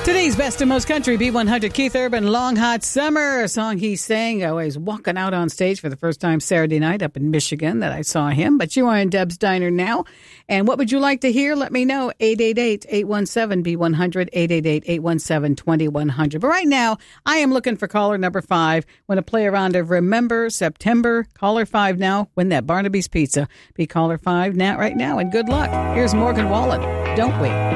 Today's best and most country, B100, Keith Urban, Long Hot Summer, a song he sang. I was walking out on stage for the first time Saturday night up in Michigan that I saw him. But you are in Deb's Diner now. And what would you like to hear? Let me know. 888-817-B100, 888-817-2100. But right now, I am looking for caller number 5. Want to play a round of Remember September. Caller 5 now. Win that Barnaby's Pizza. Be caller 5 now, right now. And good luck. Here's Morgan Wallen. Don't wait.